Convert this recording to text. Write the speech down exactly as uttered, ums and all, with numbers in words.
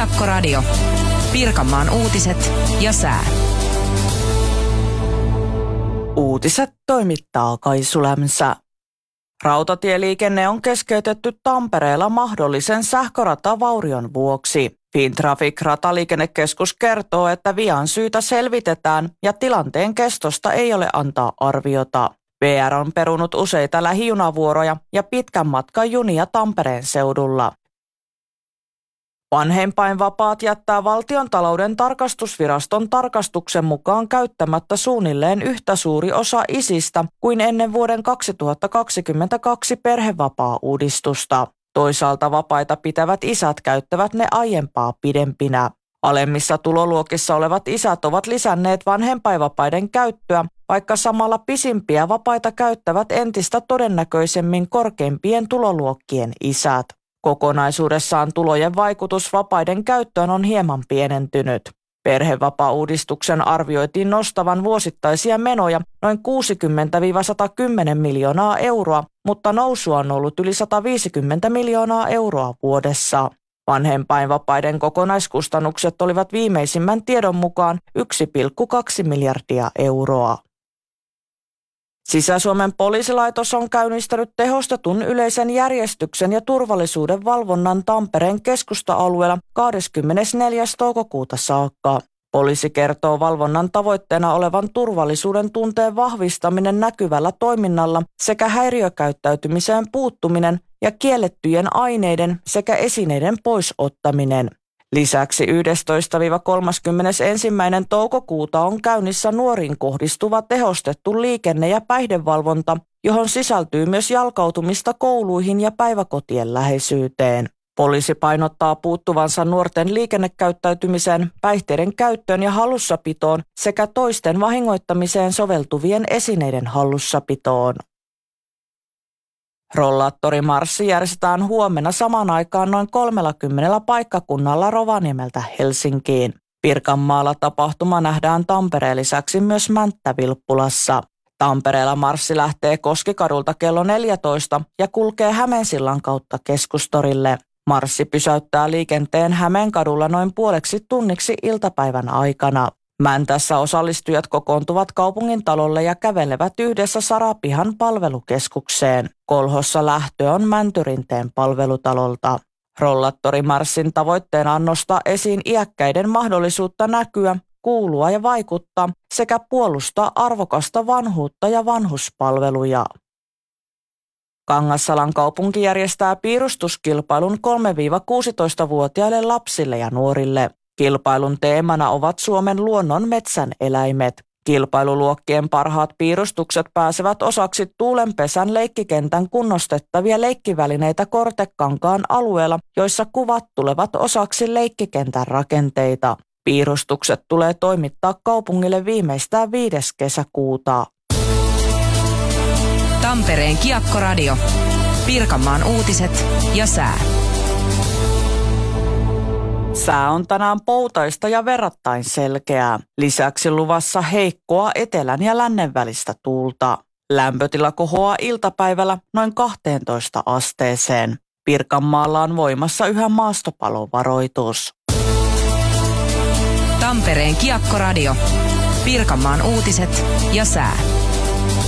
Kiekkoradio. Pirkanmaan uutiset ja sää. Uutiset toimittaa Kaisu Lämsä. Rautatieliikenne on keskeytetty Tampereella mahdollisen sähköratavaurion vuoksi. Fintraffic rataliikennekeskus kertoo, että vian syytä selvitetään ja tilanteen kestosta ei ole antaa arviota. V R on perunut useita lähijunavuoroja ja pitkän matkan junia Tampereen seudulla. Vanhempainvapaat jättää Valtiontalouden tarkastusviraston tarkastuksen mukaan käyttämättä suunnilleen yhtä suuri osa isistä kuin ennen vuoden kaksituhattakaksikymmentäkaksi perhevapaa-uudistusta. Toisaalta vapaita pitävät isät käyttävät ne aiempaa pidempinä. Alemmissa tuloluokissa olevat isät ovat lisänneet vanhempainvapaiden käyttöä, vaikka samalla pisimpiä vapaita käyttävät entistä todennäköisemmin korkeimpien tuloluokkien isät. Kokonaisuudessaan tulojen vaikutus vapaiden käyttöön on hieman pienentynyt. Perhevapaa-uudistuksen arvioitiin nostavan vuosittaisia menoja noin kuusikymmentä sata kymmenen miljoonaa euroa, mutta nousua on ollut yli sata viisikymmentä miljoonaa euroa vuodessa. Vanhempainvapaiden kokonaiskustannukset olivat viimeisimmän tiedon mukaan yksi pilkku kaksi miljardia euroa. Sisä-Suomen poliisilaitos on käynnistänyt tehostetun yleisen järjestyksen ja turvallisuuden valvonnan Tampereen keskusta-alueella kahdeskymmenesneljäs toukokuuta saakka. Poliisi kertoo valvonnan tavoitteena olevan turvallisuuden tunteen vahvistaminen näkyvällä toiminnalla sekä häiriökäyttäytymiseen puuttuminen ja kiellettyjen aineiden sekä esineiden poisottaminen. Lisäksi yhdestoista kolmaskymmenesensimmäinen toukokuuta on käynnissä nuoriin kohdistuva tehostettu liikenne- ja päihdevalvonta, johon sisältyy myös jalkautumista kouluihin ja päiväkotien läheisyyteen. Poliisi painottaa puuttuvansa nuorten liikennekäyttäytymiseen, päihteiden käyttöön ja hallussapitoon sekä toisten vahingoittamiseen soveltuvien esineiden hallussapitoon. Rollaattorimarssi järjestetään huomenna samaan aikaan noin kolmellakymmenellä paikkakunnalla Rovaniemeltä Helsinkiin. Pirkanmaalla tapahtuma nähdään Tampereen lisäksi myös Mänttä-Vilppulassa. Tampereella marssi lähtee Koskikadulta kello neljätoista ja kulkee Hämeensillan kautta Keskustorille. Marssi pysäyttää liikenteen Hämeenkadulla noin puoleksi tunniksi iltapäivän aikana. Mäntässä osallistujat kokoontuvat kaupungintalolle ja kävelevät yhdessä Sarapihan palvelukeskukseen. Kolhossa lähtö on Mäntyrinteen palvelutalolta. Rollattorimarssin tavoitteena on nostaa esiin iäkkäiden mahdollisuutta näkyä, kuulua ja vaikuttaa sekä puolustaa arvokasta vanhuutta ja vanhuspalveluja. Kangassalan kaupunki järjestää piirustuskilpailun kolme-kuusitoistavuotiaille lapsille ja nuorille. Kilpailun teemana ovat Suomen luonnon metsän eläimet. Kilpailuluokkien parhaat piirustukset pääsevät osaksi Tuulenpesän leikkikentän kunnostettavia leikkivälineitä Kortekankaan alueella, joissa kuvat tulevat osaksi leikkikentän rakenteita. Piirustukset tulee toimittaa kaupungille viimeistään viides kesäkuuta. Tampereen Kiekkoradio. Pirkanmaan uutiset ja sää. Sää on tänään poutaista ja verrattain selkeää. Lisäksi luvassa heikkoa etelän ja lännen välistä tuulta. Lämpötila kohoaa iltapäivällä noin kahteentoista asteeseen. Pirkanmaalla on voimassa yhä maastopalovaroitus. Tampereen Kiekkoradio. Pirkanmaan uutiset ja sää.